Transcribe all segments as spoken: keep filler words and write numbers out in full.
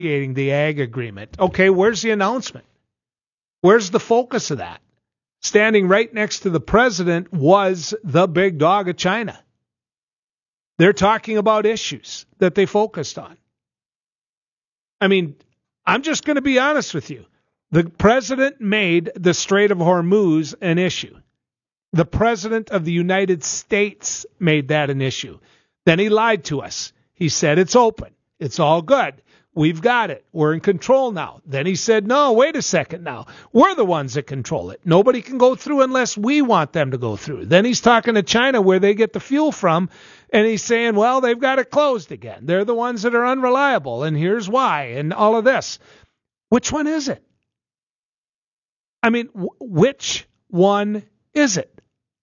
negotiating the ag agreement. Okay, where's the announcement? Where's the focus of that? Standing right next to the president was the big dog of China. They're talking about issues that they focused on. I mean, I'm just going to be honest with you. The president made the Strait of Hormuz an issue. The president of the United States made that an issue. Then he lied to us. He said it's open. It's all good. We've got it. We're in control now. Then he said, no, wait a second now. We're the ones that control it. Nobody can go through unless we want them to go through. Then he's talking to China where they get the fuel from, and he's saying, well, they've got it closed again. They're the ones that are unreliable, and here's why, and all of this. Which one is it? I mean, w- which one is it?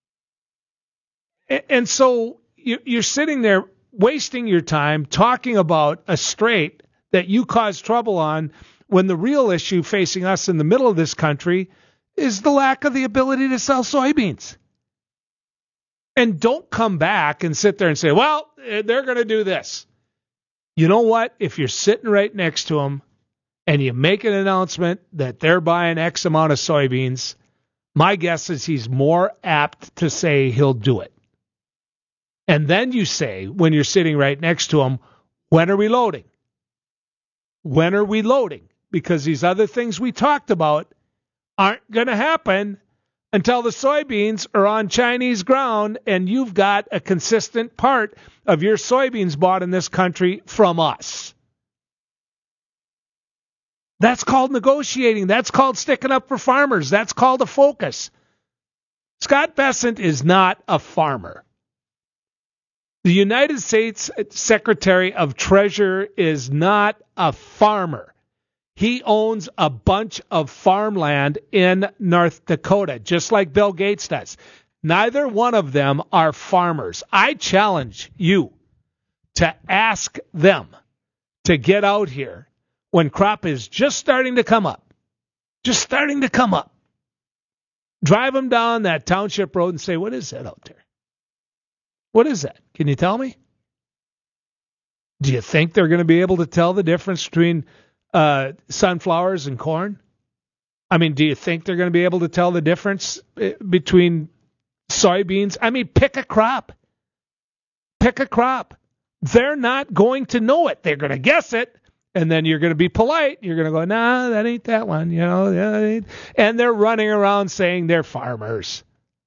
A- and so you- you're sitting there wasting your time talking about a strait that you caused trouble on when the real issue facing us in the middle of this country is the lack of the ability to sell soybeans. And don't come back and sit there and say, well, they're going to do this. You know what? If you're sitting right next to them and you make an announcement that they're buying X amount of soybeans, my guess is he's more apt to say he'll do it. And then you say, when you're sitting right next to him, when are we loading? When are we loading? Because these other things we talked about aren't going to happen until the soybeans are on Chinese ground and you've got a consistent part of your soybeans bought in this country from us. That's called negotiating. That's called sticking up for farmers. That's called a focus. Scott Bessent is not a farmer. The United States Secretary of Treasury is not a farmer. He owns a bunch of farmland in North Dakota, just like Bill Gates does. Neither one of them are farmers. I challenge you to ask them to get out here when crop is just starting to come up. Just starting to come up. Drive them down that township road and say, what is that out there? What is that? Can you tell me? Do you think they're going to be able to tell the difference between uh, sunflowers and corn? I mean, do you think they're going to be able to tell the difference between soybeans? I mean, pick a crop. Pick a crop. They're not going to know it. They're going to guess it, and then you're going to be polite. You're going to go, nah, that ain't that one. You know, that ain't. And they're running around saying they're farmers.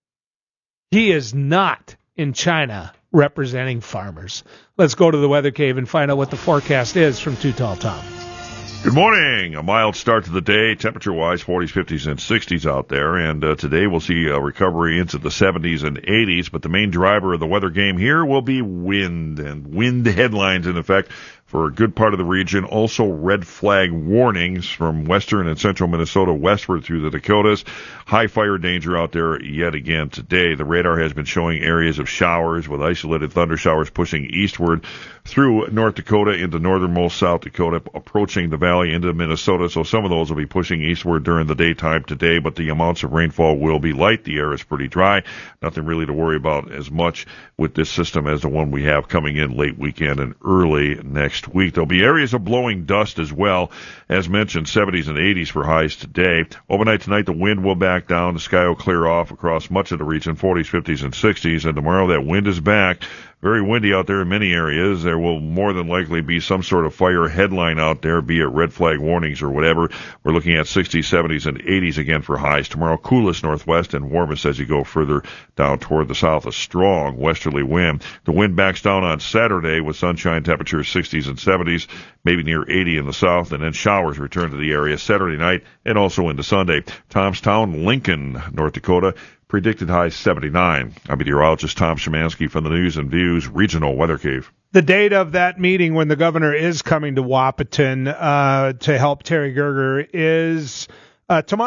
He is not in China representing farmers. Let's go to the weather cave and find out what the forecast is from Too Tall Tom. Good morning. A mild start to the day, temperature-wise, forties, fifties, and sixties out there. And uh, today we'll see a recovery into the seventies and eighties. But the main driver of the weather game here will be wind, and wind headlines in effect for a good part of the region. Also red flag warnings from western and central Minnesota westward through the Dakotas. High fire danger out there yet again today. The radar has been showing areas of showers with isolated thunder showers pushing eastward through North Dakota into northernmost South Dakota, approaching the valley into Minnesota. So some of those will be pushing eastward during the daytime today, but the amounts of rainfall will be light. The air is pretty dry. Nothing really to worry about as much with this system as the one we have coming in late weekend and early next week. There'll be areas of blowing dust as well. As mentioned, seventies and eighties for highs today. Overnight tonight, the wind will back down. The sky will clear off across much of the region, forties, fifties, and sixties. And tomorrow, that wind is back. Very windy out there in many areas. There will more than likely be some sort of fire headline out there, be it red flag warnings or whatever. We're looking at sixties, seventies, and eighties again for highs. Tomorrow, coolest northwest and warmest as you go further down toward the south. A strong westerly wind. The wind backs down on Saturday with sunshine temperatures sixties and seventies, maybe near eighty in the south, and then showers return to the area Saturday night and also into Sunday. Tomstown, Lincoln, North Dakota, predicted high seventy-nine. I'm meteorologist Tom Szymanski from the News and Views Regional Weather Cave. The date of that meeting when the governor is coming to Wahpeton uh, to help Terry Gerger is uh, tomorrow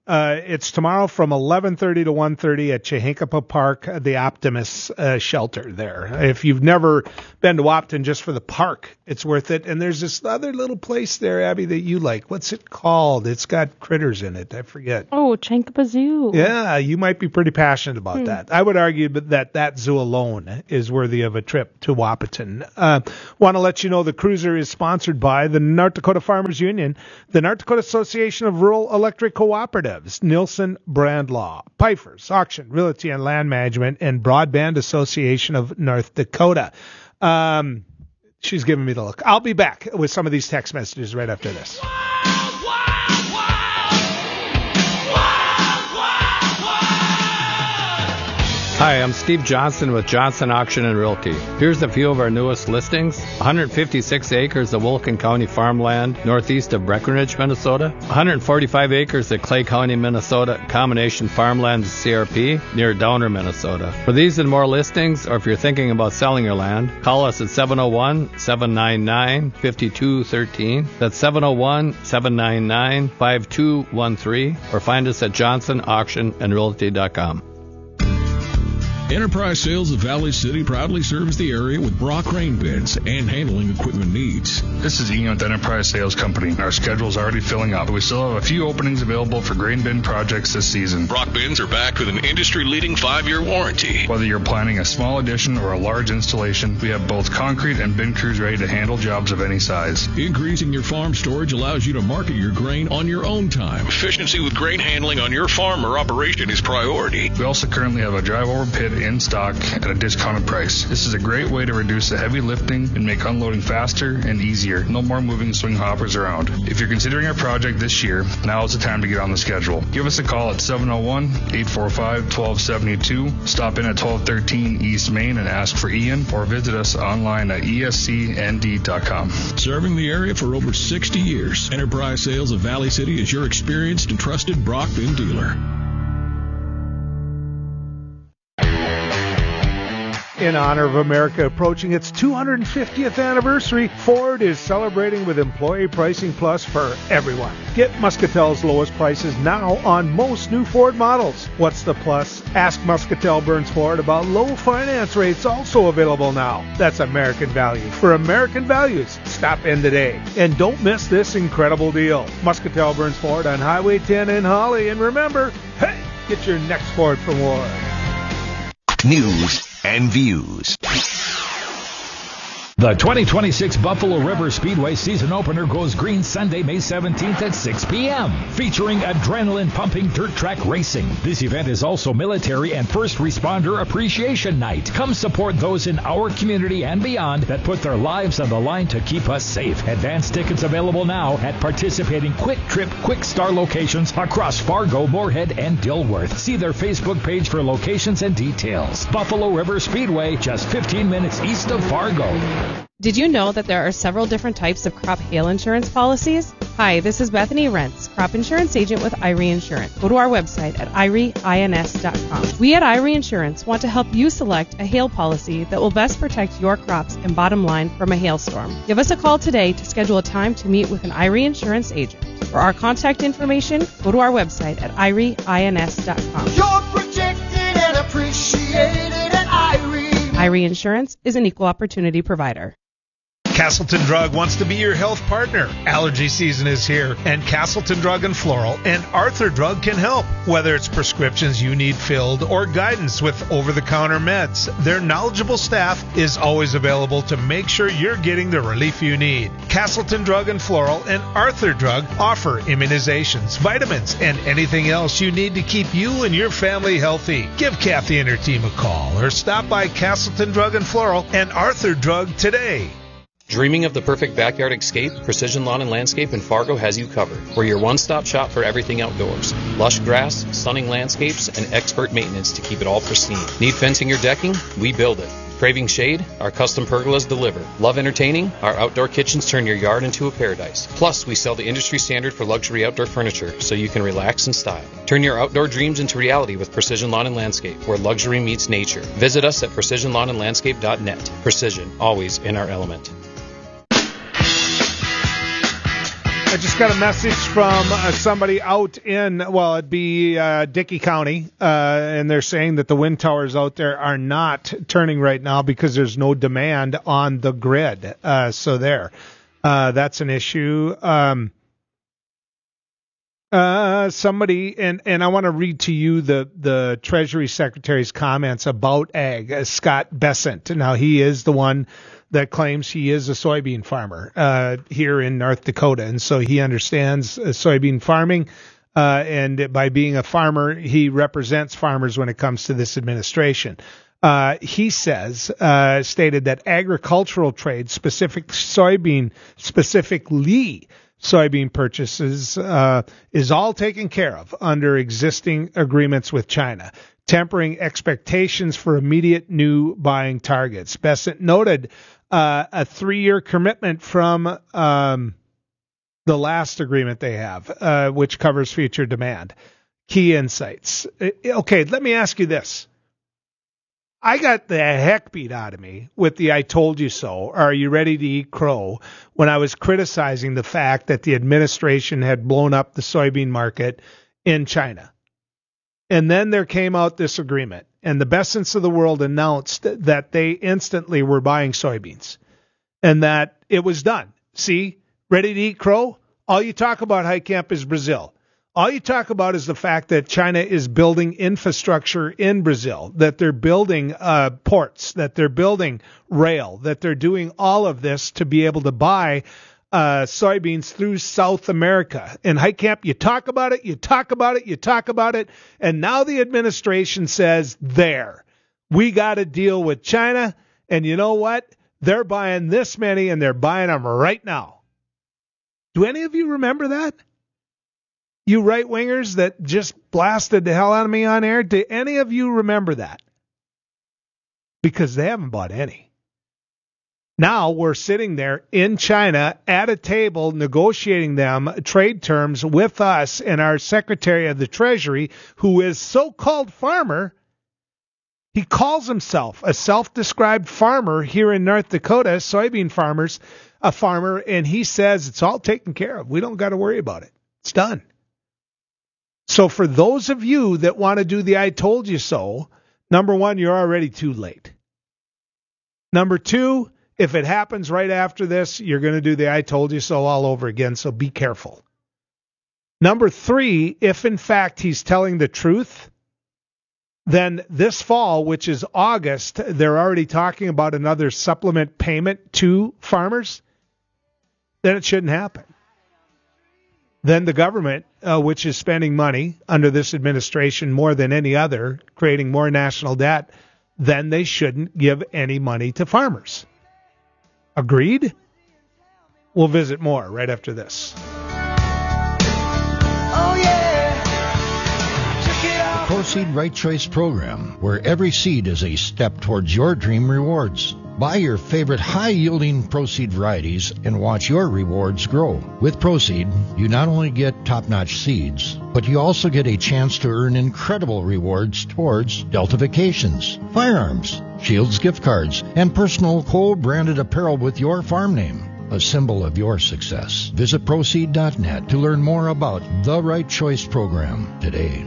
Uh, it's tomorrow from eleven thirty to one thirty at Chehankapah Park, the Optimus uh, shelter there. If you've never been to Wahpeton just for the park, it's worth it. And there's this other little place there, Abby, that you like. What's it called? It's got critters in it. I forget. Oh, Chehankapah Zoo. Yeah, you might be pretty passionate about hmm. that. I would argue that that zoo alone is worthy of a trip to Wahpeton. Uh, want to let you know the cruiser is sponsored by the North Dakota Farmers Union, the North Dakota Association of Rural Electric Cooperatives, Nielsen Brand Law, Pfeiffer's Auction, Realty and Land Management, and Broadband Association of North Dakota. Um, she's giving me the look. I'll be back with some of these text messages right after this. Wild, wild, wild. Wild, wild, wild. Hi, I'm Steve Johnson with Johnson Auction and Realty. Here's a few of our newest listings. one hundred fifty-six acres of Wilkin County farmland northeast of Breckenridge, Minnesota. one hundred forty-five acres of Clay County, Minnesota combination farmland C R P near Downer, Minnesota. For these and more listings, or if you're thinking about selling your land, call us at seven oh one, seven nine nine, five two one three. That's seven oh one, seven nine nine, five two one three, or find us at johnson auction and realty dot com. Enterprise Sales of Valley City proudly serves the area with Brock grain bins and handling equipment needs. This is Ian with Enterprise Sales Company. Our schedule is already filling up. We still have a few openings available for grain bin projects this season. Brock bins are backed with an industry-leading five-year warranty. Whether you're planning a small addition or a large installation, we have both concrete and bin crews ready to handle jobs of any size. Increasing your farm storage allows you to market your grain on your own time. Efficiency with grain handling on your farm or operation is priority. We also currently have a drive-over pit in stock at a discounted price. This is a great way to reduce the heavy lifting and make unloading faster and easier. No more moving swing hoppers around. If you're considering a project this year, now is the time to get on the schedule. Give us a call at seven oh one, eight four five, one two seven two. Stop in at twelve thirteen East Main and ask for Ian, or visit us online at E S C N D dot com. Serving the area for over sixty years, Enterprise Sales of Valley City is your experienced and trusted Brock bin dealer. In honor of America approaching its two hundred fiftieth anniversary, Ford is celebrating with Employee Pricing Plus for everyone. Get Muscatel's lowest prices now on most new Ford models. What's the plus? Ask Muscatel Burns Ford about low finance rates, also available now. That's American value. For American values, stop in today. And don't miss this incredible deal. Muscatel Burns Ford on Highway ten in Holly. And remember, hey, get your next Ford from Ward. News and views. The twenty twenty-six Buffalo River Speedway season opener goes green Sunday, May seventeenth at six p.m. featuring adrenaline-pumping dirt track racing. This event is also military and first responder appreciation night. Come support those in our community and beyond that put their lives on the line to keep us safe. Advance tickets available now at participating Quick Trip Quick Star locations across Fargo, Moorhead, and Dilworth. See their Facebook page for locations and details. Buffalo River Speedway, just fifteen minutes east of Fargo. Did you know that there are several different types of crop hail insurance policies? Hi, this is Bethany Rentz, crop insurance agent with I R E Insurance. Go to our website at I R E ins dot com. We at I R E Insurance want to help you select a hail policy that will best protect your crops and bottom line from a hailstorm. Give us a call today to schedule a time to meet with an I R E Insurance agent. For our contact information, go to our website at I R E ins dot com. You're protected and appreciated at I R E. I R E Insurance is an equal opportunity provider. Castleton Drug wants to be your health partner. Allergy season is here, and Castleton Drug and Floral and Arthur Drug can help. Whether it's prescriptions you need filled or guidance with over-the-counter meds, their knowledgeable staff is always available to make sure you're getting the relief you need. Castleton Drug and Floral and Arthur Drug offer immunizations, vitamins, and anything else you need to keep you and your family healthy. Give Kathy and her team a call or stop by Castleton Drug and Floral and Arthur Drug today. Dreaming of the perfect backyard escape? Precision Lawn and Landscape in Fargo has you covered. We're your one-stop shop for everything outdoors. Lush grass, stunning landscapes, and expert maintenance to keep it all pristine. Need fencing or decking? We build it. Craving shade? Our custom pergolas deliver. Love entertaining? Our outdoor kitchens turn your yard into a paradise. Plus, we sell the industry standard for luxury outdoor furniture so you can relax in style. Turn your outdoor dreams into reality with Precision Lawn and Landscape, where luxury meets nature. Visit us at precision lawn and landscape dot net. Precision, always in our element. I just got a message from uh, somebody out in, well, it'd be uh, Dickey County, uh, and they're saying that the wind towers out there are not turning right now because there's no demand on the grid. Uh, so there, uh, that's an issue. Um, uh, somebody, and, and I want to read to you the, the Treasury Secretary's comments about ag, uh, Scott Bessent. Now, he is the one that claims he is a soybean farmer uh, here in North Dakota, and so he understands uh, soybean farming, uh, and by being a farmer, he represents farmers when it comes to this administration. Uh, he says, uh, stated that agricultural trade, specific soybean, specifically soybean purchases, uh, is all taken care of under existing agreements with China, tempering expectations for immediate new buying targets. Bessent noted uh, a three-year commitment from um, the last agreement they have, uh, which covers future demand. Key insights. Okay, let me ask you this. I got the heck beat out of me with the I told you so, are you ready to eat crow, when I was criticizing the fact that the administration had blown up the soybean market in China. And then there came out this agreement, and the Bessents of the world announced that they instantly were buying soybeans and that it was done. See, ready to eat crow? All you talk about, Heitkamp, is Brazil. All you talk about is the fact that China is building infrastructure in Brazil, that they're building uh, ports, that they're building rail, that they're doing all of this to be able to buy uh, soybeans through South America. And Heitkamp, you talk about it, you talk about it, you talk about it, and now the administration says, there, we got to deal with China, and you know what? They're buying this many, and they're buying them right now. Do any of you remember that? You right-wingers that just blasted the hell out of me on air, do any of you remember that? Because they haven't bought any. Now we're sitting there in China at a table negotiating them trade terms with us and our Secretary of the Treasury, who is so-called farmer. He calls himself a self-described farmer here in North Dakota, soybean farmers, a farmer, and he says it's all taken care of. We don't got to worry about it. It's done. So for those of you that want to do the I told you so, number one, you're already too late. Number two, if it happens right after this, you're going to do the I told you so all over again, so be careful. Number three, if in fact he's telling the truth, then this fall, which is August, they're already talking about another supplement payment to farmers, then it shouldn't happen. Then the government, uh, which is spending money under this administration more than any other, creating more national debt, then they shouldn't give any money to farmers. Agreed? We'll visit more right after this. Oh yeah. Check it out. The Proceed Right Choice program, where every seed is a step towards your dream rewards. Buy your favorite high-yielding Proceed varieties and watch your rewards grow. With Proceed, you not only get top-notch seeds, but you also get a chance to earn incredible rewards towards Delta Vacations, firearms, Shields gift cards, and personal co-branded apparel with your farm name, a symbol of your success. Visit Proceed dot net to learn more about the Right Choice program today.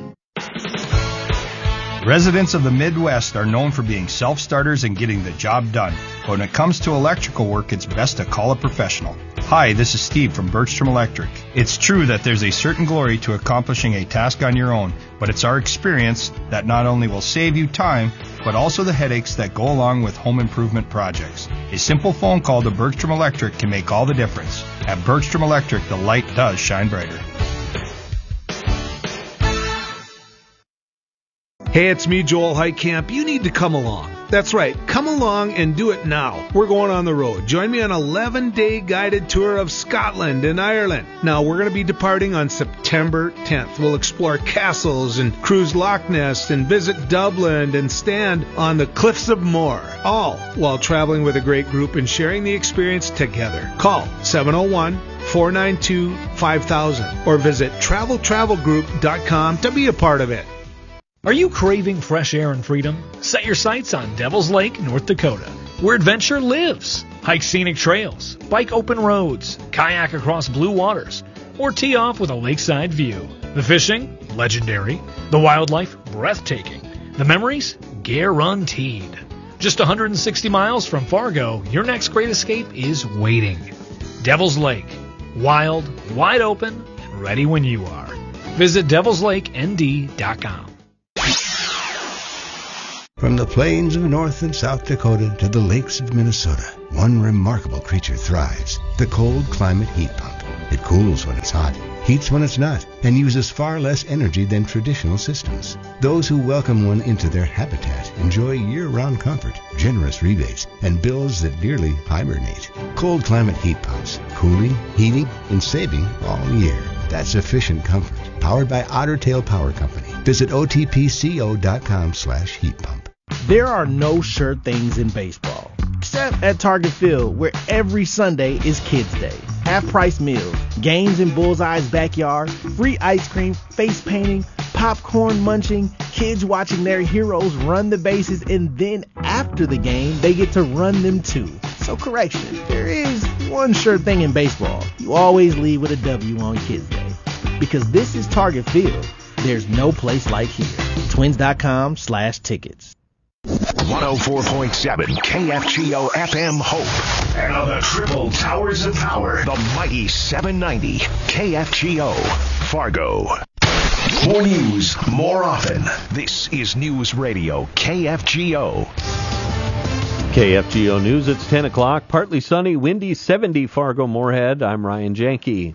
Residents of the Midwest are known for being self-starters and getting the job done. But when it comes to electrical work, it's best to call a professional. Hi, this is Steve from Bergstrom Electric. It's true that there's a certain glory to accomplishing a task on your own, but it's our experience that not only will save you time, but also the headaches that go along with home improvement projects. A simple phone call to Bergstrom Electric can make all the difference. At Bergstrom Electric, the light does shine brighter. Hey, it's me, Joel Heitkamp. You need to come along. That's right. Come along and do it now. We're going on the road. Join me on an eleven-day guided tour of Scotland and Ireland. Now, we're going to be departing on September tenth. We'll explore castles and cruise Loch Ness and visit Dublin and stand on the cliffs of Moher, all while traveling with a great group and sharing the experience together. Call seven oh one, four nine two, five thousand or visit travel travel group dot com to be a part of it. Are you craving fresh air and freedom? Set your sights on Devil's Lake, North Dakota. where adventure lives. Hike scenic trails, bike open roads, kayak across blue waters, or tee off with a lakeside view. The fishing, legendary. The wildlife, breathtaking. The memories, guaranteed. Just one hundred sixty miles from Fargo, your next great escape is waiting. Devil's Lake. Wild, wide open, and ready when you are. Visit devils lake n d dot com. From the plains of North and South Dakota to the lakes of Minnesota, one remarkable creature thrives, the cold climate heat pump. It cools when it's hot, heats when it's not, and uses far less energy than traditional systems. Those who welcome one into their habitat enjoy year-round comfort, generous rebates, and bills that nearly hibernate. Cold climate heat pumps, cooling, heating, and saving all year. That's efficient comfort. Powered by Otter Tail Power Company. Visit O T P C O dot com slash heat pump. There are no sure things in baseball, except at Target Field, where every Sunday is Kids Day. Half-price meals, games in Bullseye's backyard, free ice cream, face painting, popcorn munching, kids watching their heroes run the bases, and then after the game, they get to run them too. So correction, there is one sure thing in baseball. You always leave with a W on Kids Day. Because this is Target Field. There's no place like here. Twins.com slash tickets. one oh four point seven K F G O F M Hope. And on the triple towers of power, the mighty seven ninety K F G O Fargo. More news, more often. This is News Radio K F G O. K F G O News, it's ten o'clock. Partly sunny, windy, seventy Fargo Moorhead. I'm Ryan Janke.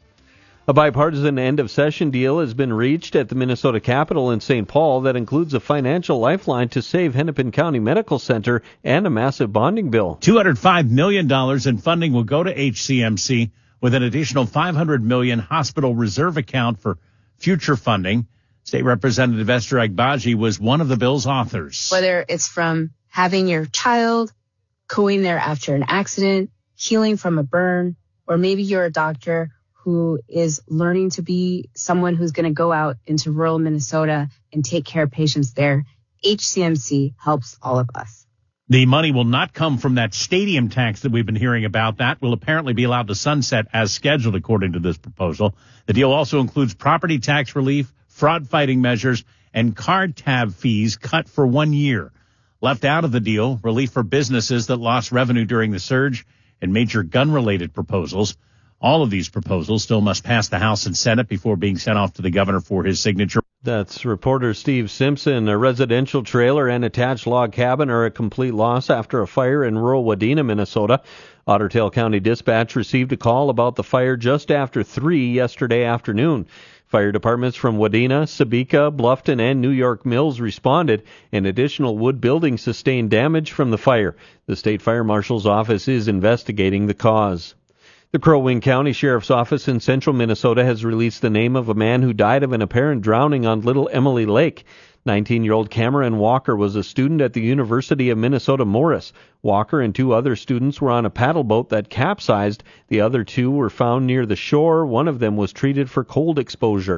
A bipartisan end-of-session deal has been reached at the Minnesota Capitol in Saint Paul that includes a financial lifeline to save Hennepin County Medical Center and a massive bonding bill. two hundred five million dollars in funding will go to H C M C with an additional five hundred million dollars hospital reserve account for future funding. State Representative Esther Agbaji was one of the bill's authors. Whether it's from having your child going there after an accident, healing from a burn, or maybe you're a doctor who is learning to be someone who's going to go out into rural Minnesota and take care of patients there, H C M C helps all of us. The money will not come from that stadium tax that we've been hearing about. That will apparently be allowed to sunset as scheduled, according to this proposal. The deal also includes property tax relief, fraud-fighting measures, and card tab fees cut for one year. Left out of the deal, relief for businesses that lost revenue during the surge and major gun-related proposals. All of these proposals still must pass the House and Senate before being sent off to the governor for his signature. That's reporter Steve Simpson. A residential trailer and attached log cabin are a complete loss after a fire in rural Wadena, Minnesota. Otter Tail County Dispatch received a call about the fire just after three yesterday afternoon. Fire departments from Wadena, Sebeka, Bluffton, and New York Mills responded, and additional wood buildings sustained damage from the fire. The state fire marshal's office is investigating the cause. The Crow Wing County Sheriff's Office in central Minnesota has released the name of a man who died of an apparent drowning on Little Emily Lake. nineteen-year-old Cameron Walker was a student at the University of Minnesota Morris. Walker and two other students were on a paddle boat that capsized. The other two were found near the shore. One of them was treated for cold exposure.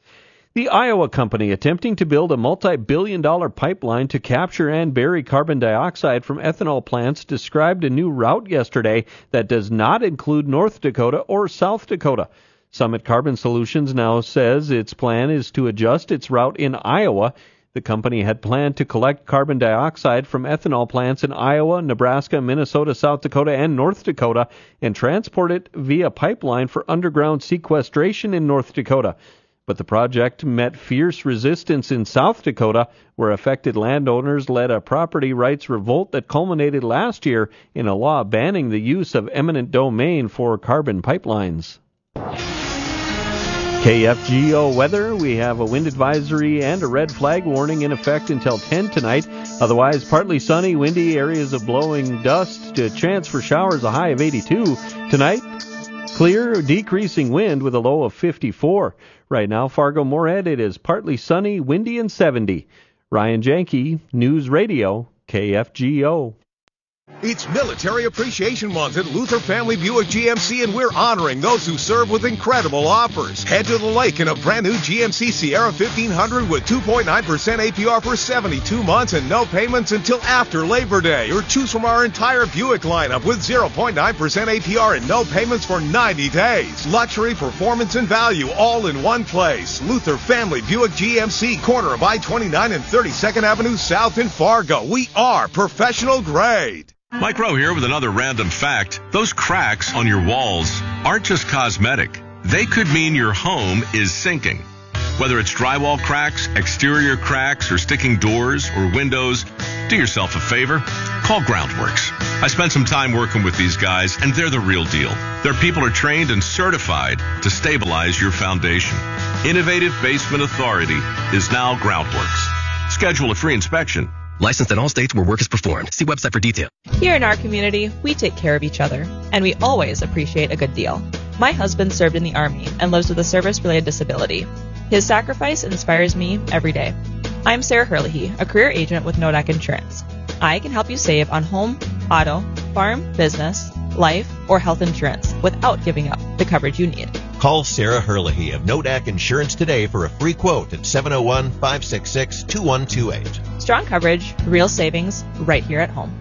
The Iowa company attempting to build a multi-billion dollar pipeline to capture and bury carbon dioxide from ethanol plants described a new route yesterday that does not include North Dakota or South Dakota. Summit Carbon Solutions now says its plan is to adjust its route in Iowa. The company had planned to collect carbon dioxide from ethanol plants in Iowa, Nebraska, Minnesota, South Dakota, and North Dakota and transport it via pipeline for underground sequestration in North Dakota. But the project met fierce resistance in South Dakota, where affected landowners led a property rights revolt that culminated last year in a law banning the use of eminent domain for carbon pipelines. K F G O weather, we have a wind advisory and a red flag warning in effect until ten tonight. Otherwise, partly sunny, windy, areas of blowing dust, a chance for showers, a high of eighty-two. Tonight, clear, decreasing wind with a low of fifty-four. Right now, Fargo Moorhead, it is partly sunny, windy, and seventy. Ryan Janke, News Radio, K F G O. It's Military Appreciation Month at Luther Family Buick G M C, and we're honoring those who serve with incredible offers. Head to the lake in a brand new G M C Sierra fifteen hundred with two point nine percent A P R for seventy-two months and no payments until after Labor Day. Or choose from our entire Buick lineup with zero point nine percent A P R and no payments for ninety days. Luxury, performance, and value all in one place. Luther Family Buick G M C, corner of I twenty-nine and thirty-second Avenue South in Fargo. We are professional grade. Mike Rowe here with another random fact. Those cracks on your walls aren't just cosmetic. They could mean your home is sinking. Whether it's drywall cracks, exterior cracks, or sticking doors or windows, do yourself a favor. Call Groundworks. I spent some time working with these guys, and they're the real deal. Their people are trained and certified to stabilize your foundation. Innovative Basement Authority is now Groundworks. Schedule a free inspection. Licensed in all states where work is performed. See website for detail. Here in our community, we take care of each other, and we always appreciate a good deal. My husband served in the Army and lives with a service-related disability. His sacrifice inspires me every day. I'm Sarah Herlihy, a career agent with Nodak Insurance. I can help you save on home, auto, farm, business, life, or health insurance without giving up the coverage you need. Call Sarah Herlihy of Nodak Insurance today for a free quote at seven oh one, five six six, two one two eight. Strong coverage, real savings, right here at home.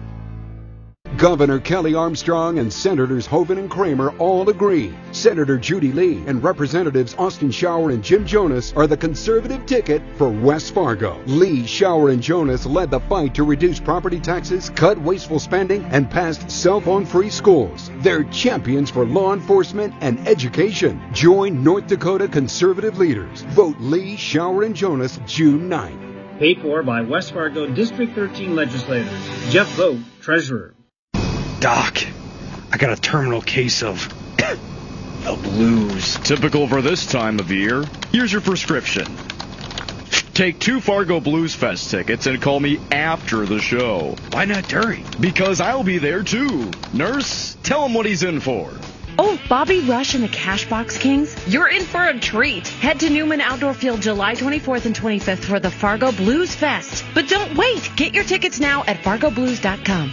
Governor Kelly Armstrong and Senators Hoeven and Kramer all agree. Senator Judy Lee and Representatives Austin Shower and Jim Jonas are the conservative ticket for West Fargo. Lee, Shower, and Jonas led the fight to reduce property taxes, cut wasteful spending, and passed cell phone-free schools. They're champions for law enforcement and education. Join North Dakota conservative leaders. Vote Lee, Shower, and Jonas June ninth. Paid for by West Fargo District thirteen legislators. Jeff Vogt, Treasurer. Doc, I got a terminal case of the blues. Typical for this time of year. Here's your prescription. Take two Fargo Blues Fest tickets and call me after the show. Why not during? Because I'll be there too. Nurse, tell him what he's in for. Oh, Bobby Rush and the Cashbox Kings? You're in for a treat. Head to Newman Outdoor Field July twenty-fourth and twenty-fifth for the Fargo Blues Fest. But don't wait. Get your tickets now at fargo blues dot com.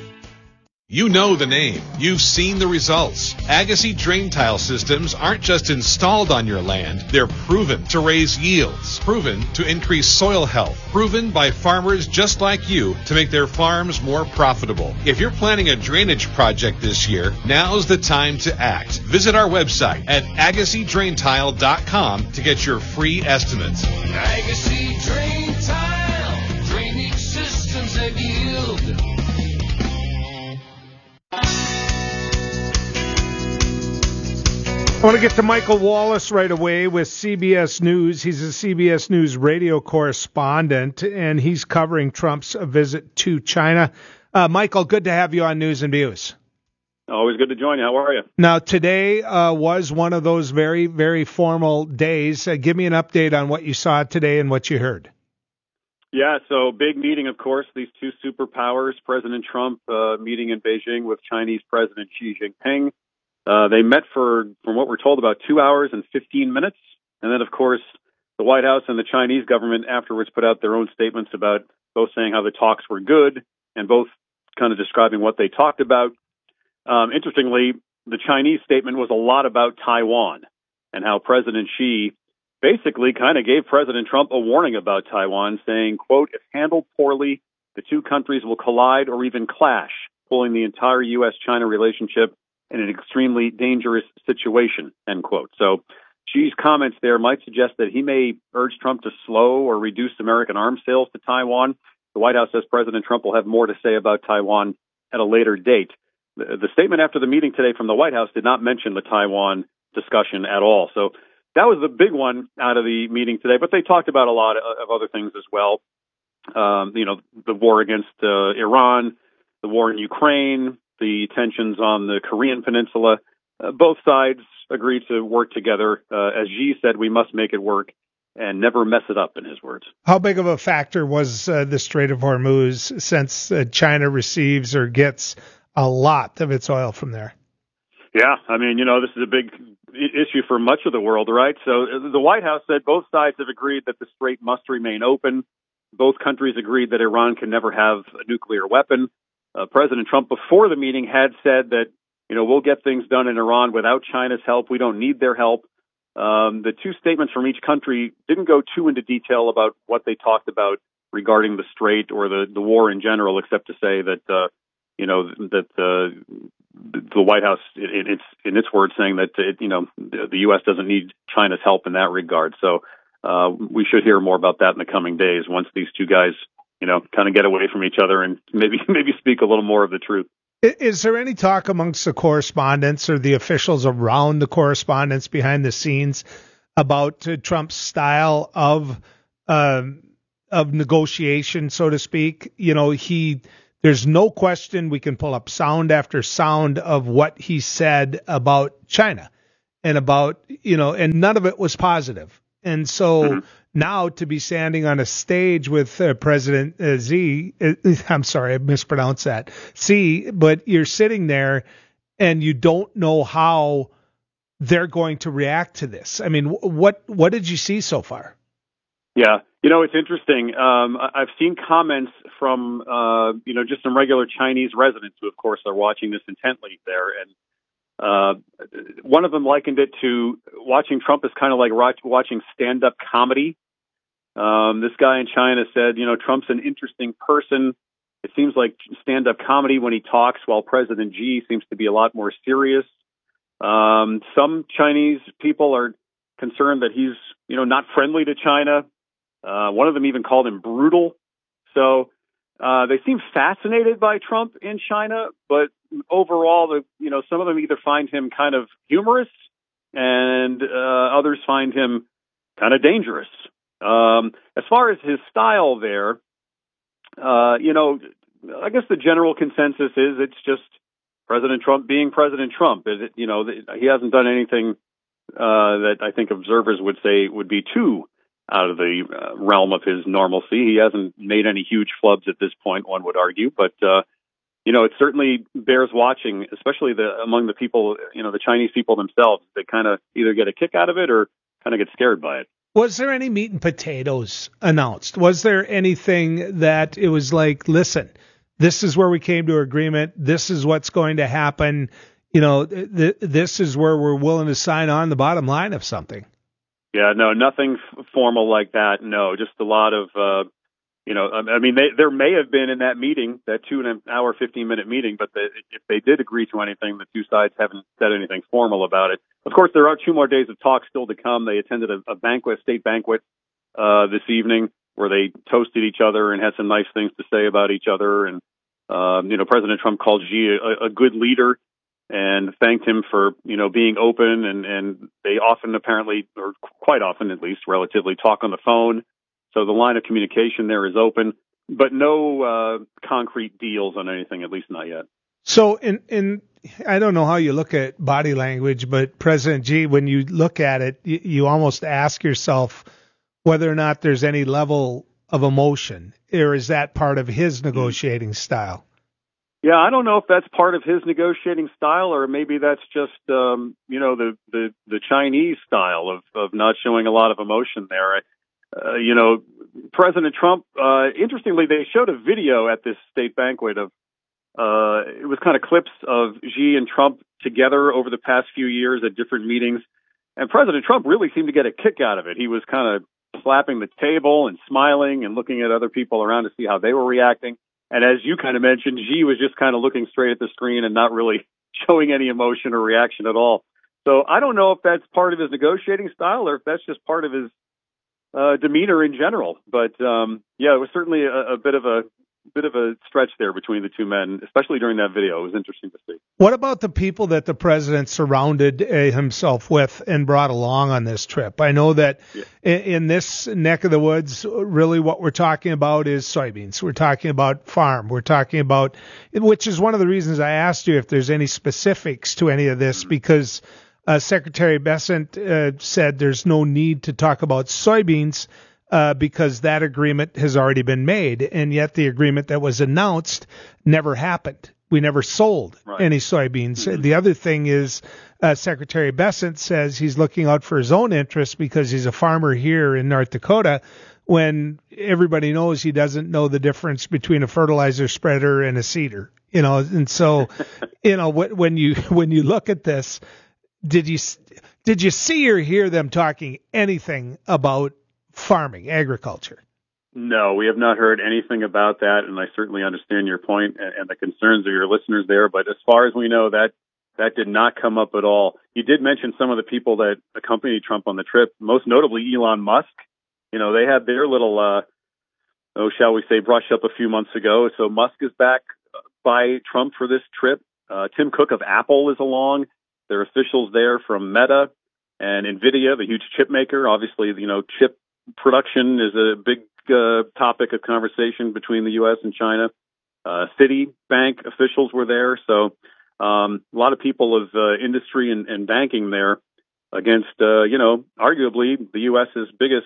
You know the name. You've seen the results. Agassi drain tile systems aren't just installed on your land. They're proven to raise yields, proven to increase soil health, proven by farmers just like you to make their farms more profitable. If you're planning a drainage project this year, now's the time to act. Visit our website at agassi drain tile dot com to get your free estimates. Agassi Drain Tile, drainage systems that yield. I want to get to Michael Wallace right away with C B S News. He's a C B S News radio correspondent, and he's covering Trump's visit to China. Uh, Michael, good to have you on News and Views. Always good to join you. How are you? Now, today uh, was one of those very, very formal days. Uh, give me an update on what you saw today and what you heard. Yeah, so big meeting, of course, these two superpowers, President Trump uh, meeting in Beijing with Chinese President Xi Jinping. Uh, they met for, from what we're told, about two hours and fifteen minutes. And then, of course, the White House and the Chinese government afterwards put out their own statements about both saying how the talks were good and both kind of describing what they talked about. Um, interestingly, the Chinese statement was a lot about Taiwan and how President Xi basically kind of gave President Trump a warning about Taiwan, saying, quote, if handled poorly, the two countries will collide or even clash, pulling the entire U S China relationship in an extremely dangerous situation, end quote. So Xi's comments there might suggest that he may urge Trump to slow or reduce American arms sales to Taiwan. The White House says President Trump will have more to say about Taiwan at a later date. The, the statement after the meeting today from the White House did not mention the Taiwan discussion at all. So that was the big one out of the meeting today, but they talked about a lot of other things as well. Um, you know, the war against uh, Iran, the war in Ukraine, the tensions on the Korean Peninsula. Uh, both sides agreed to work together. Uh, as Xi said, we must make it work and never mess it up, in his words. How big of a factor was uh, the Strait of Hormuz, since uh, China receives or gets a lot of its oil from there? Yeah, I mean, you know, this is a big issue for much of the world, right? So the White House said both sides have agreed that the strait must remain open. Both countries agreed that Iran can never have a nuclear weapon. uh, President Trump before the meeting had said that, you know, we'll get things done in Iran without China's help. We don't need their help. Um, the two statements from each country didn't go too into detail about what they talked about regarding the Strait or the, the war in general, except to say that, uh, you know, that uh, the White House, it, it's in its words, saying that, it, you know, the U S doesn't need China's help in that regard. So uh, we should hear more about that in the coming days once these two guys, you know, kind of get away from each other and maybe maybe speak a little more of the truth. Is there any talk amongst the correspondents or the officials around the correspondents behind the scenes about uh, Trump's style of um, of negotiation, so to speak? You know, he there's no question we can pull up sound after sound of what he said about China and about, you know, and none of it was positive. And so mm-hmm. now to be standing on a stage with uh, President uh, Z, uh, I'm sorry, I mispronounced that, C, but you're sitting there and you don't know how they're going to react to this. I mean, what what did you see so far? Yeah, you know, it's interesting. Um, I've seen comments from, uh, you know, just some regular Chinese residents who, of course, are watching this intently there. And uh, one of them likened it to watching Trump is kind of like watching stand-up comedy. Um, this guy in China said, you know, Trump's an interesting person. It seems like stand-up comedy when he talks, while President Xi seems to be a lot more serious. Um, some Chinese people are concerned that he's, you know, not friendly to China. Uh, one of them even called him brutal. So uh, they seem fascinated by Trump in China, but overall, the, you know, some of them either find him kind of humorous and uh, others find him kind of dangerous. Um, as far as his style there, uh, you know, I guess the general consensus is it's just President Trump being President Trump. It, you know, he hasn't done anything uh, that I think observers would say would be too out of the uh, realm of his normalcy. He hasn't made any huge flubs at this point, one would argue, but, uh, you know, it certainly bears watching, especially the among the people, you know, the Chinese people themselves. They kind of either get a kick out of it or kind of get scared by it. Was there any meat and potatoes announced? Was there anything that it was like, listen, this is where we came to agreement. This is what's going to happen. You know, th- this is where we're willing to sign on the bottom line of something. Yeah, no, nothing f- formal like that. No, just a lot of, uh, you know, I mean, they, there may have been in that meeting, that two and an hour, fifteen minute meeting, but the, if they did agree to anything, the two sides haven't said anything formal about it. Of course, there are two more days of talk still to come. They attended a, a banquet, state banquet, uh, this evening where they toasted each other and had some nice things to say about each other. And, um, you know, President Trump called Xi a, a good leader and thanked him for, you know, being open. And, and they often apparently, or quite often at least, relatively talk on the phone. So the line of communication there is open, but no uh, concrete deals on anything, at least not yet. So in, in I don't know how you look at body language, but President Xi, when you look at it, you, you almost ask yourself whether or not there's any level of emotion, or is that part of his negotiating style? Yeah, I don't know if that's part of his negotiating style, or maybe that's just, um, you know, the, the, the Chinese style of, of not showing a lot of emotion there. Uh, you know, President Trump, uh, interestingly, they showed a video at this state banquet of, uh, it was kind of clips of Xi and Trump together over the past few years at different meetings. And President Trump really seemed to get a kick out of it. He was kind of slapping the table and smiling and looking at other people around to see how they were reacting. And as you kind of mentioned, Xi was just kind of looking straight at the screen and not really showing any emotion or reaction at all. So I don't know if that's part of his negotiating style or if that's just part of his uh, demeanor in general. But um, yeah, it was certainly a, a bit of a bit of a stretch there between the two men, especially during that video. It was interesting to see. What about the people that the president surrounded uh, himself with and brought along on this trip? I know that yeah. in, in this neck of the woods, really what we're talking about is soybeans. We're talking about farm. We're talking about, which is one of the reasons I asked you if there's any specifics to any of this, mm-hmm. because uh, Secretary Bessent uh, said there's no need to talk about soybeans Uh, because that agreement has already been made, and yet the agreement that was announced never happened. We never sold right. any soybeans. Mm-hmm. The other thing is uh, Secretary Bessent says he's looking out for his own interests because he's a farmer here in North Dakota, when everybody knows he doesn't know the difference between a fertilizer spreader and a seeder. You know, and so, you know, when you when you look at this, did you did you see or hear them talking anything about farming, agriculture? No, we have not heard anything about that, and I certainly understand your point and, and the concerns of your listeners there. But as far as we know, that that did not come up at all. You did mention some of the people that accompanied Trump on the trip, most notably Elon Musk. You know, they had their little, uh, oh, shall we say, brush up a few months ago. So Musk is back by Trump for this trip. Uh, Tim Cook of Apple is along. There are officials there from Meta and NVIDIA, the huge chip maker. Obviously, you know, chip production is a big uh, topic of conversation between the U S and China. Uh, Citibank officials were there. So um, a lot of people of uh, industry and, and banking there against, uh, you know, arguably the U S's biggest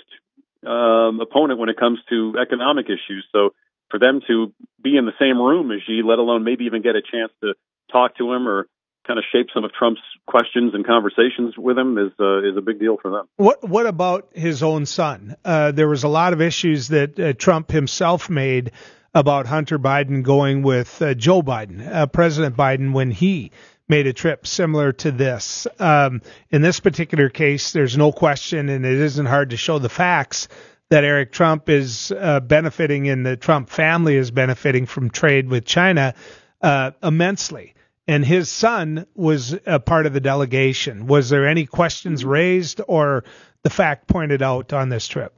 um, opponent when it comes to economic issues. So for them to be in the same room as Xi, let alone maybe even get a chance to talk to him or kind of shape some of Trump's questions and conversations with him is uh, is a big deal for them. What what about his own son? Uh, there was a lot of issues that uh, Trump himself made about Hunter Biden going with uh, Joe Biden, uh, President Biden, when he made a trip similar to this. Um, in this particular case, there's no question, and it isn't hard to show the facts, that Eric Trump is uh, benefiting and the Trump family is benefiting from trade with China uh, immensely. And his son was a part of the delegation. Was there any questions raised or the fact pointed out on this trip?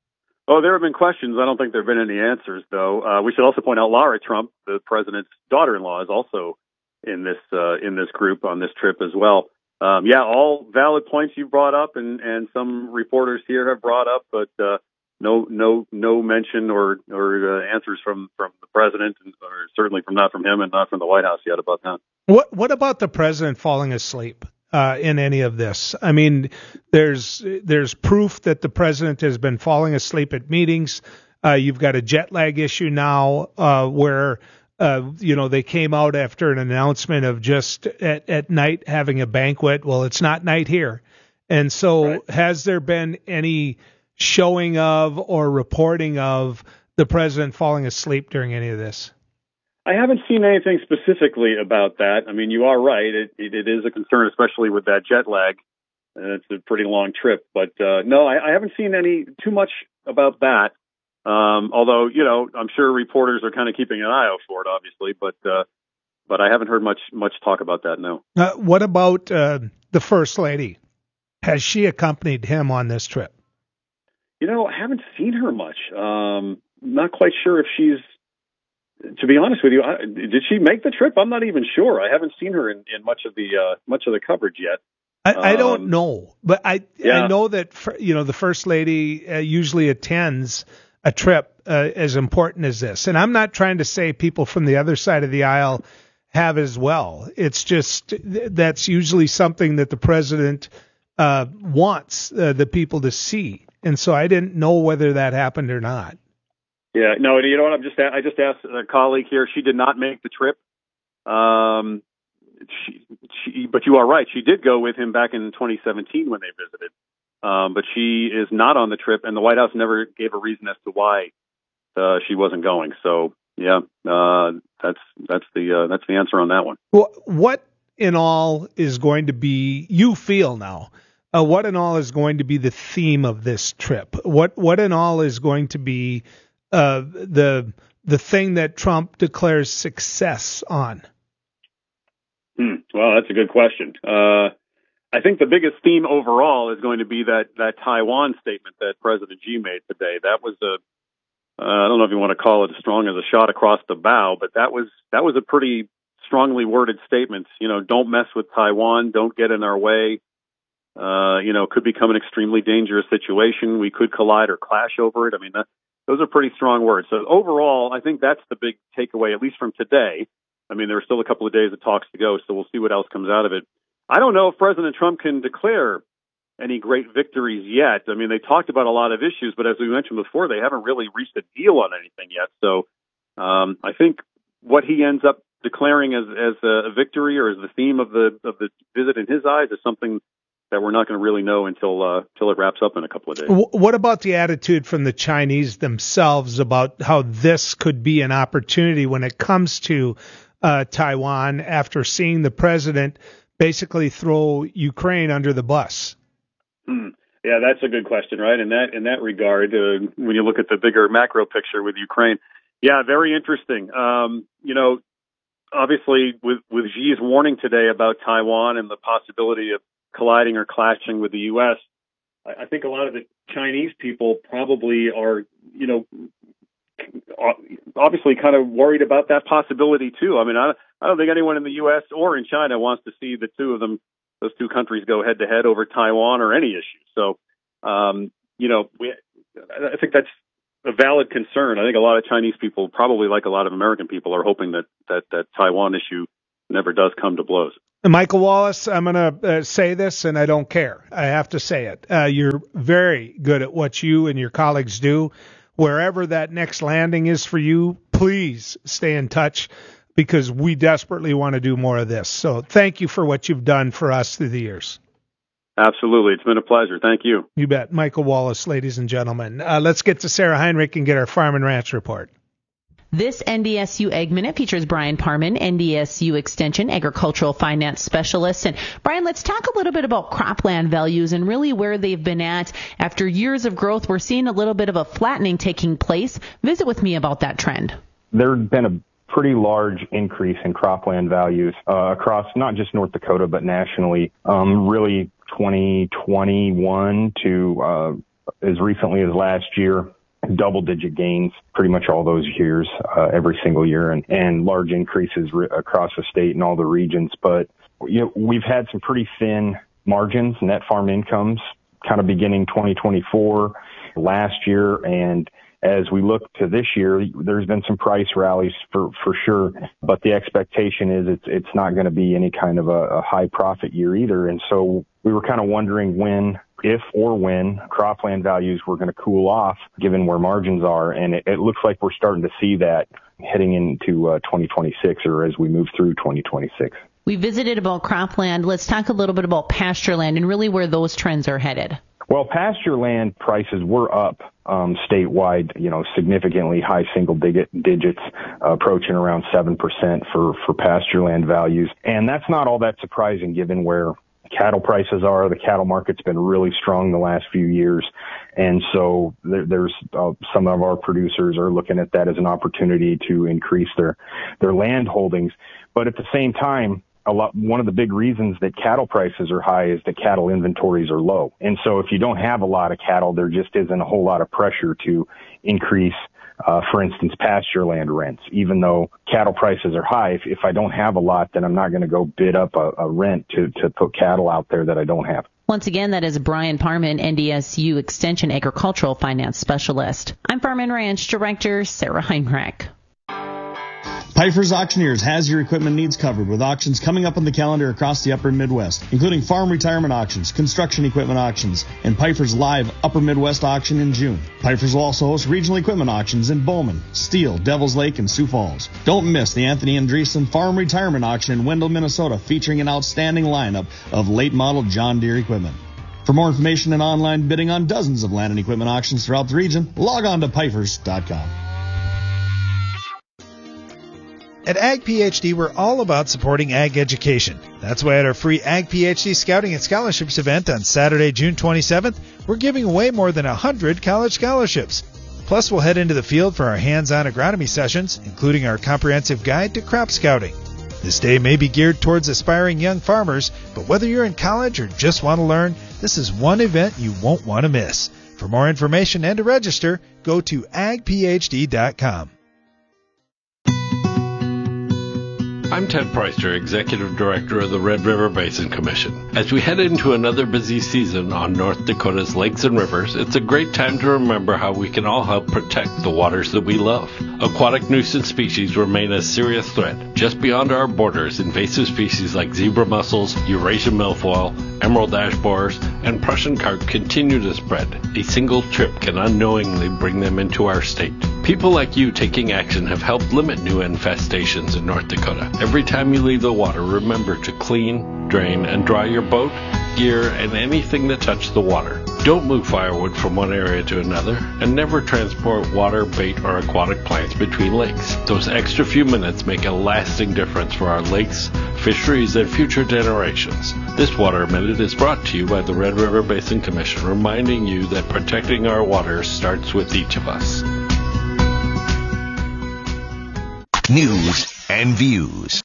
Oh, there have been questions. I don't think there have been any answers, though. Uh, we should also point out Lara Trump, the president's daughter-in-law, is also in this uh, in this group on this trip as well. Um, yeah, all valid points you brought up, and, and some reporters here have brought up, but uh, no no no mention or or uh, answers from, from the president, or certainly from not from him and not from the White House yet about that. What what about the president falling asleep uh, in any of this? I mean, there's there's proof that the president has been falling asleep at meetings. Uh, you've got a jet lag issue now uh, where uh, you know they came out after an announcement of just at, at night having a banquet. Well, it's not night here, and so right. Has there been any showing of or reporting of the president falling asleep during any of this? I haven't seen anything specifically about that. I mean, you are right. It, it, it is a concern, especially with that jet lag. Uh, it's a pretty long trip. But uh, no, I, I haven't seen any too much about that. Um, although, you know, I'm sure reporters are kind of keeping an eye out for it, obviously. But uh, but I haven't heard much much talk about that, no. Uh, what about uh, the First Lady? Has she accompanied him on this trip? You know, I haven't seen her much. Um, not quite sure if she's, to be honest with you, I, did she make the trip? I'm not even sure. I haven't seen her in, in much of the uh, much of the coverage yet. I, um, I don't know, but I yeah. I know that for, you know the First Lady uh, usually attends a trip uh, as important as this, and I'm not trying to say people from the other side of the aisle have as well. It's just that's usually something that the president uh, wants uh, the people to see. And so I didn't know whether that happened or not. Yeah, no, you know what? I'm just I just asked a colleague here. She did not make the trip. Um, she, she, but you are right. She did go with him back in twenty seventeen when they visited. Um, but she is not on the trip, and the White House never gave a reason as to why uh, she wasn't going. So yeah, uh, that's that's the uh, that's the answer on that one. Well, what in all is going to be? You feel now. Uh, what in all is going to be the theme of this trip? What what in all is going to be uh, the the thing that Trump declares success on? Hmm. Well, that's a good question. Uh, I think the biggest theme overall is going to be that that Taiwan statement that President Xi made today. That was a uh, I don't know if you want to call it as strong as a shot across the bow, but that was that was a pretty strongly worded statement. You know, don't mess with Taiwan. Don't get in our way. Uh, you know, could become an extremely dangerous situation. We could collide or clash over it. I mean, that, those are pretty strong words. So overall, I think that's the big takeaway, at least from today. I mean, there are still a couple of days of talks to go, so we'll see what else comes out of it. I don't know if President Trump can declare any great victories yet. I mean, they talked about a lot of issues, but as we mentioned before, they haven't really reached a deal on anything yet. So um, I think what he ends up declaring as, as a victory or as the theme of the of the visit in his eyes is something that we're not going to really know until uh, until it wraps up in a couple of days. What about the attitude from the Chinese themselves about how this could be an opportunity when it comes to uh, Taiwan after seeing the president basically throw Ukraine under the bus? Hmm. Yeah, that's a good question, right? In that in that regard, uh, when you look at the bigger macro picture with Ukraine, yeah, very interesting. Um, you know, obviously, with with Xi's warning today about Taiwan and the possibility of colliding or clashing with the U S, I, I think a lot of the Chinese people probably are, you know, obviously kind of worried about that possibility too. I mean, I, I don't think anyone in the U S or in China wants to see the two of them, those two countries, go head to head over Taiwan or any issue. So, um, you know, we, I think that's a valid concern. I think a lot of Chinese people, probably like a lot of American people, are hoping that that, that Taiwan issue never does come to blows. Michael Wallace, I'm going to uh, say this, and I don't care. I have to say it. Uh, you're very good at what you and your colleagues do. Wherever that next landing is for you, please stay in touch, because we desperately want to do more of this. So thank you for what you've done for us through the years. Absolutely. It's been a pleasure. Thank you. You bet. Michael Wallace, ladies and gentlemen. Uh, let's get to Sarah Heinrich and get our Farm and Ranch report. This N D S U Ag Minute features Brian Parman, N D S U Extension Agricultural Finance Specialist. And Brian, let's talk a little bit about cropland values and really where they've been at. After years of growth, we're seeing a little bit of a flattening taking place. Visit with me about that trend. There's been a pretty large increase in cropland values uh, across not just North Dakota, but nationally. Um, really, twenty twenty-one to uh, as recently as last year, double-digit gains pretty much all those years, uh, every single year, and, and large increases re- across the state and all the regions. But you know, we've had some pretty thin margins, net farm incomes, kind of beginning twenty twenty-four, last year, and as we look to this year, there's been some price rallies for, for sure, but the expectation is it's it's not going to be any kind of a, a high profit year either. And so we were kind of wondering when, if or when, cropland values were going to cool off, given where margins are. And it, it looks like we're starting to see that heading into uh, twenty twenty-six, or as we move through twenty twenty-six. We visited about cropland. Let's talk a little bit about pasture land and really where those trends are headed. Well, pasture land prices were up um, statewide, you know, significantly, high single digit digits, uh, approaching around seven percent for, for pasture land values. And that's not all that surprising given where cattle prices are. The cattle market's been really strong the last few years. And so there, there's uh, some of our producers are looking at that as an opportunity to increase their, their land holdings. But at the same time, a lot, one of the big reasons that cattle prices are high is that cattle inventories are low. And so if you don't have a lot of cattle, there just isn't a whole lot of pressure to increase, uh, for instance, pasture land rents. Even though cattle prices are high, if, if I don't have a lot, then I'm not going to go bid up a, a rent to, to put cattle out there that I don't have. Once again, that is Brian Parman, N D S U Extension Agricultural Finance Specialist. I'm Farm and Ranch Director Sarah Heinrich. Pfeiffer's Auctioneers has your equipment needs covered with auctions coming up on the calendar across the upper Midwest, including farm retirement auctions, construction equipment auctions, and Pfeiffer's live upper Midwest auction in June. Pfeiffer's will also host regional equipment auctions in Bowman, Steele, Devils Lake, and Sioux Falls. Don't miss the Anthony Andreessen Farm Retirement Auction in Wendell, Minnesota, featuring an outstanding lineup of late model John Deere equipment. For more information and online bidding on dozens of land and equipment auctions throughout the region, log on to Pfeifers dot com. At Ag PhD, we're all about supporting ag education. That's why at our free Ag PhD Scouting and Scholarships event on Saturday, June twenty-seventh, we're giving away more than one hundred college scholarships. Plus, we'll head into the field for our hands-on agronomy sessions, including our comprehensive guide to crop scouting. This day may be geared towards aspiring young farmers, but whether you're in college or just want to learn, this is one event you won't want to miss. For more information and to register, go to ag p h d dot com. I'm Ted Preister, Executive Director of the Red River Basin Commission. As we head into another busy season on North Dakota's lakes and rivers, it's a great time to remember how we can all help protect the waters that we love. Aquatic nuisance species remain a serious threat. Just beyond our borders, invasive species like zebra mussels, Eurasian milfoil, emerald ash borers, and Prussian carp continue to spread. A single trip can unknowingly bring them into our state. People like you taking action have helped limit new infestations in North Dakota. Every time you leave the water, remember to clean, drain and dry your boat, gear, and anything that touched the water. Don't move firewood from one area to another, and never transport water, bait, or aquatic plants between lakes. Those extra few minutes make a lasting difference for our lakes, fisheries, and future generations. This Water Minute is brought to you by the Red River Basin Commission, reminding you that protecting our water starts with each of us. News and views.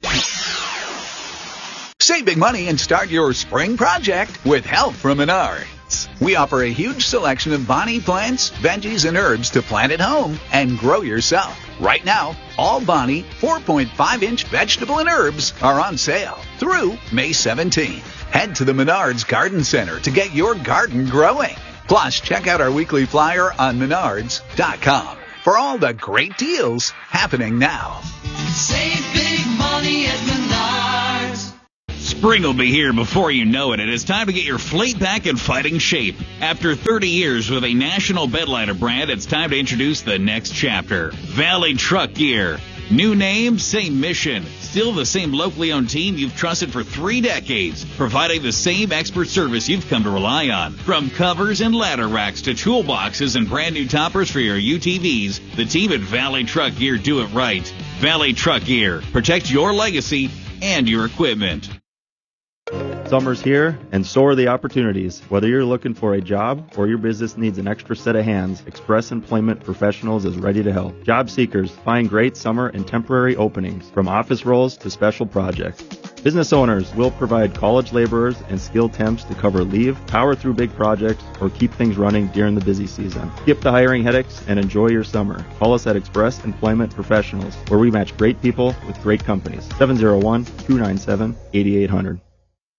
Save big money and start your spring project with help from Menards. We offer a huge selection of Bonnie plants, veggies, and herbs to plant at home and grow yourself. Right now, all Bonnie four point five inch vegetable and herbs are on sale through May seventeenth. Head to the Menards Garden Center to get your garden growing. Plus, check out our weekly flyer on menards dot com for all the great deals happening now. Save big money at Menards. Spring will be here before you know it. It is time to get your fleet back in fighting shape. After thirty years with a national bedliner brand, it's time to introduce the next chapter. Valley Truck Gear. New name, same mission. Still the same locally owned team you've trusted for three decades, providing the same expert service you've come to rely on. From covers and ladder racks to toolboxes and brand new toppers for your U T Vs, the team at Valley Truck Gear do it right. Valley Truck Gear. Protect your legacy and your equipment. Summer's here, and so are the opportunities. Whether you're looking for a job or your business needs an extra set of hands, Express Employment Professionals is ready to help. Job seekers find great summer and temporary openings, from office roles to special projects. Business owners will provide college laborers and skilled temps to cover leave, power through big projects, or keep things running during the busy season. Skip the hiring headaches and enjoy your summer. Call us at Express Employment Professionals, where we match great people with great companies. seven oh one, two nine seven, eight eight zero zero.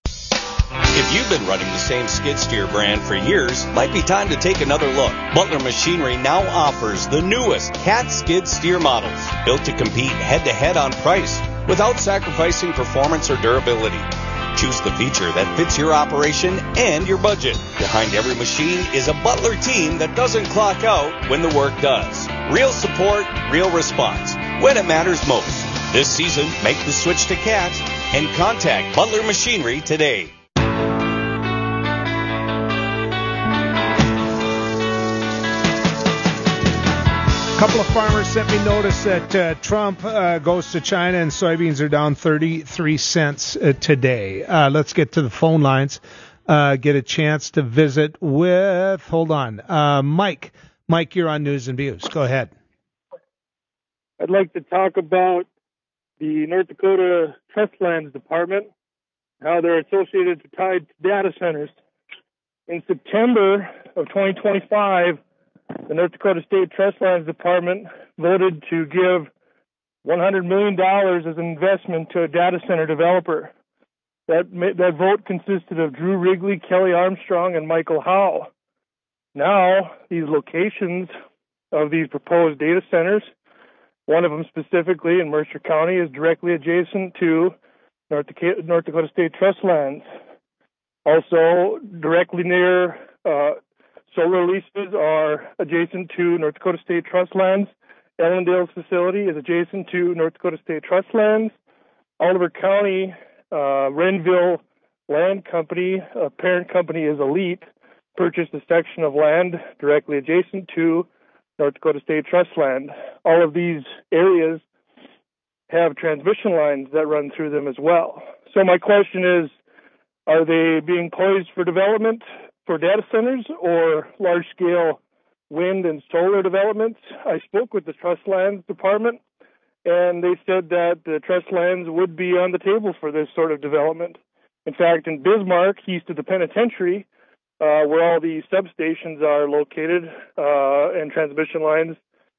If you've been running the same skid steer brand for years, might be time to take another look. Butler Machinery now offers the newest Cat skid steer models, built to compete head-to-head on price without sacrificing performance or durability. Choose the feature that fits your operation and your budget. Behind every machine is a Butler team that doesn't clock out when the work does. Real support, real response, when it matters most. This season, make the switch to Cat and contact Butler Machinery today. A couple of farmers sent me notice that uh, Trump uh, goes to China and soybeans are down thirty-three cents uh, today. Uh, let's get to the phone lines, uh, get a chance to visit with, hold on, uh, Mike. Mike, you're on News and Views. Go ahead. I'd like to talk about the North Dakota Trust Lands Department, how they're associated to tied to data centers. In September of twenty twenty-five, the North Dakota State Trust Lands Department voted to give one hundred million dollars as an investment to a data center developer. That that vote consisted of Drew Wrigley, Kelly Armstrong, and Michael Howe. Now, these locations of these proposed data centers, one of them specifically in Mercer County, is directly adjacent to North Dakota, North Dakota State Trust Lands. Also, directly near uh, solar leases are adjacent to North Dakota State Trust Lands. Ellendale's facility is adjacent to North Dakota State Trust Lands. Oliver County, uh, Renville Land Company, a parent company is Elite, purchased a section of land directly adjacent to North Dakota State Trust Land. All of these areas have transmission lines that run through them as well. So my question is, are they being poised for development for data centers or large-scale wind and solar developments? I spoke with the Trust Lands Department, and they said that the trust lands would be on the table for this sort of development. In fact, in Bismarck, east of the penitentiary, uh, where all the substations are located uh, and transmission lines,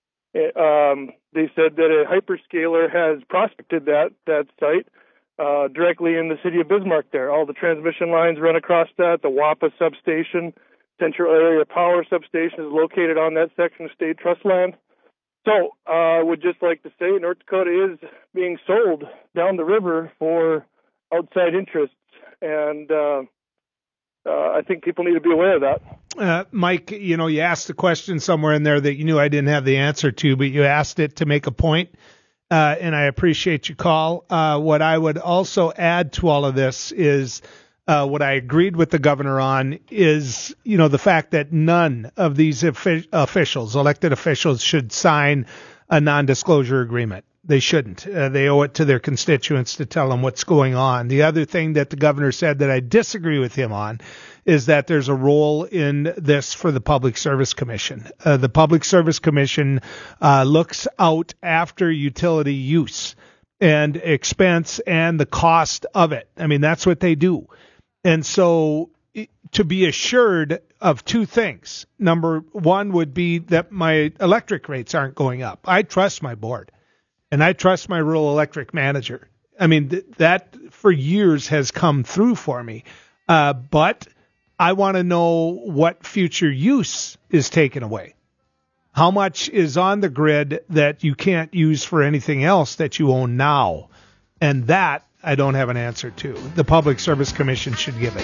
um, they said that a hyperscaler has prospected that, that site uh, directly in the city of Bismarck there. All the transmission lines run across that. The W A P A substation, Central Area Power Substation, is located on that section of state trust land. So I uh, would just like to say North Dakota is being sold down the river for outside interests, and uh, uh, I think people need to be aware of that. Uh, Mike, you know, you asked a question somewhere in there that you knew I didn't have the answer to, but you asked it to make a point. uh, and I appreciate your call. Uh, what I would also add to all of this is uh, what I agreed with the governor on is, you know, the fact that none of these offi- officials, elected officials, should sign a non-disclosure agreement. They shouldn't. Uh, they owe it to their constituents to tell them what's going on. The other thing that the governor said that I disagree with him on is that there's a role in this for the Public Service Commission. Uh, the Public Service Commission uh, looks out after utility use and expense and the cost of it. I mean, that's what they do. And so to be assured of two things. Number one would be that my electric rates aren't going up. I trust my board. And I trust my rural electric manager. I mean, th- that for years has come through for me. Uh, but I want to know what future use is taken away. How much is on the grid that you can't use for anything else that you own now? And that I don't have an answer to. The Public Service Commission should give it.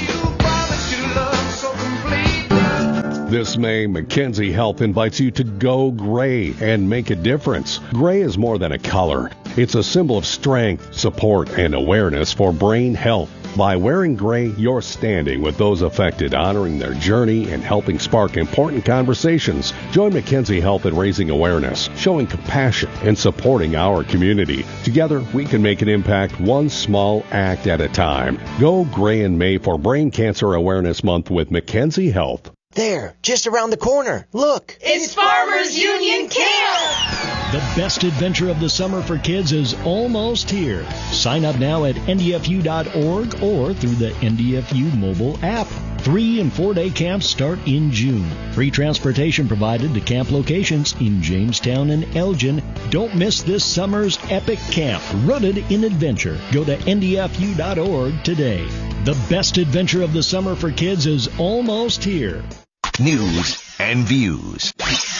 This May, McKenzie Health invites you to go gray and make a difference. Gray is more than a color. It's a symbol of strength, support, and awareness for brain health. By wearing gray, you're standing with those affected, honoring their journey and helping spark important conversations. Join McKenzie Health in raising awareness, showing compassion, and supporting our community. Together, we can make an impact one small act at a time. Go gray in May for Brain Cancer Awareness Month with McKenzie Health. There, just around the corner. Look. It's Farmers Union Camp! The best adventure of the summer for kids is almost here. Sign up now at N D F U dot org or through the N D F U mobile app. Three and four-day camps start in June. Free transportation provided to camp locations in Jamestown and Elgin. Don't miss this summer's epic camp, rooted in adventure. Go to N D F U dot org today. The best adventure of the summer for kids is almost here. News and views.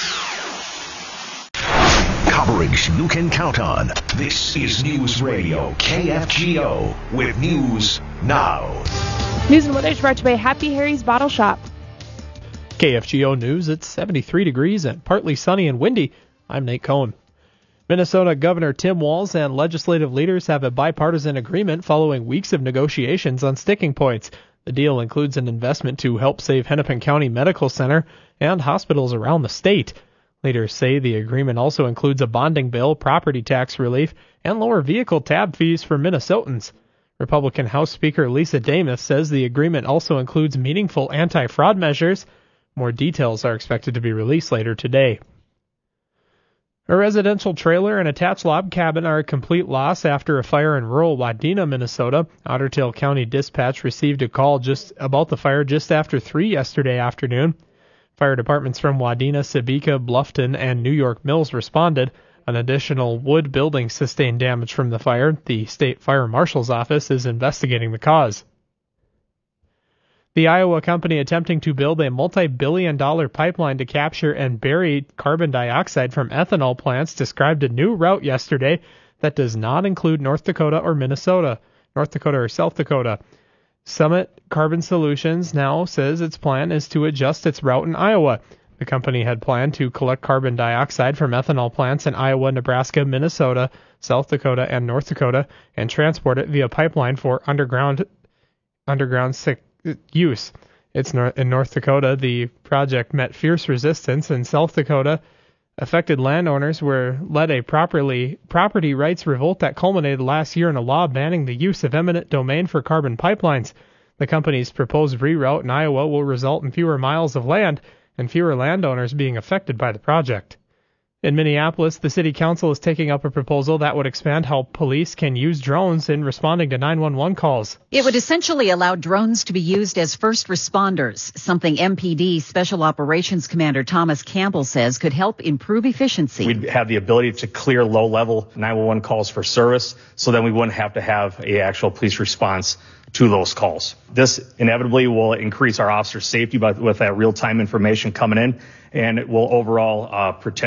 Coverage you can count on. This is News Radio K F G O with News Now. News and weather is brought to you by Happy Harry's Bottle Shop. K F G O News, it's seventy-three degrees and partly sunny and windy. I'm Nate Cohn. Minnesota Governor Tim Walz and legislative leaders have a bipartisan agreement following weeks of negotiations on sticking points. The deal includes an investment to help save Hennepin County Medical Center and hospitals around the state. Leaders say the agreement also includes a bonding bill, property tax relief, and lower vehicle tab fees for Minnesotans. Republican House Speaker Lisa Damas says the agreement also includes meaningful anti-fraud measures. More details are expected to be released later today. A residential trailer and attached log cabin are a complete loss after a fire in rural Wadena, Minnesota. Otter Tail County Dispatch received a call just about the fire just after three yesterday afternoon. Fire departments from Wadena, Sebeka, Bluffton, and New York Mills responded. An additional wood building sustained damage from the fire. The state fire marshal's office is investigating the cause. The Iowa company attempting to build a multi-billion dollar pipeline to capture and bury carbon dioxide from ethanol plants described a new route yesterday that does not include North Dakota or Minnesota, North Dakota or South Dakota. Summit Carbon Solutions now says its plan is to adjust its route in Iowa. The company had planned to collect carbon dioxide from ethanol plants in Iowa, Nebraska, Minnesota, South Dakota, and North Dakota and transport it via pipeline for underground underground sick use. It's nor- in North Dakota, the project met fierce resistance. In South Dakota, affected landowners were led a properly property rights revolt that culminated last year in a law banning the use of eminent domain for carbon pipelines. The company's proposed reroute in Iowa will result in fewer miles of land and fewer landowners being affected by the project. In Minneapolis, the city council is taking up a proposal that would expand how police can use drones in responding to nine one one calls. It would essentially allow drones to be used as first responders, something M P D Special Operations Commander Thomas Campbell says could help improve efficiency. We'd have the ability to clear low-level nine one one calls for service, so then we wouldn't have to have an actual police response to those calls. This inevitably will increase our officers' safety by, with that real-time information coming in, and it will overall uh, protect community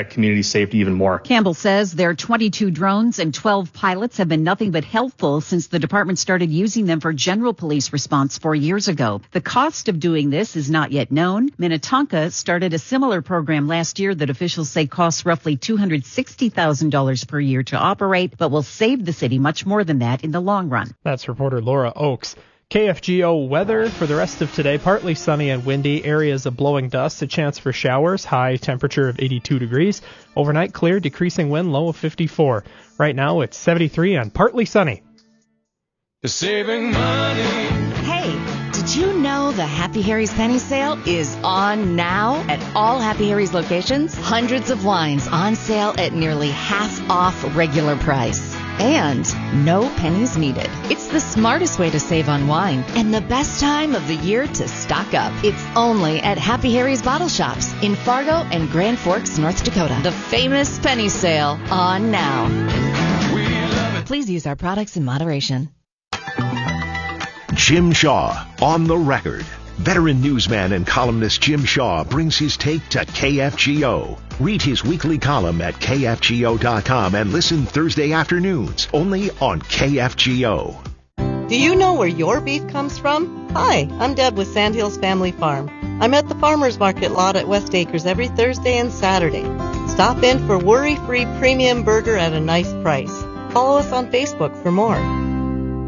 saved even more. Campbell says their twenty-two drones and twelve pilots have been nothing but helpful since the department started using them for general police response four years ago. The cost of doing this is not yet known. Minnetonka started a similar program last year that officials say costs roughly two hundred sixty thousand dollars per year to operate, but will save the city much more than that in the long run. That's reporter Laura Oakes. K F G O weather for the rest of today, partly sunny and windy, areas of blowing dust, a chance for showers, high temperature of eighty-two degrees. Overnight clear, decreasing wind, low of fifty-four. Right now it's seventy-three and partly sunny. Saving money. Hey, did you know the Happy Harry's Penny Sale is on now at all Happy Harry's locations? Hundreds of wines on sale at nearly half off regular price. And no pennies needed. It's the smartest way to save on wine and the best time of the year to stock up. It's only at Happy Harry's Bottle Shops in Fargo and Grand Forks, North Dakota. The famous penny sale on now. Please use our products in moderation. Jim Shaw on the record. Veteran newsman and columnist Jim Shaw brings his take to K F G O. Read his weekly column at K F G O dot com and listen Thursday afternoons only on K F G O. Do you know where your beef comes from? Hi, I'm Deb with Sandhills Family Farm. I'm at the Farmers Market lot at West Acres every Thursday and Saturday. Stop in for worry-free premium burger at a nice price. Follow us on Facebook for more.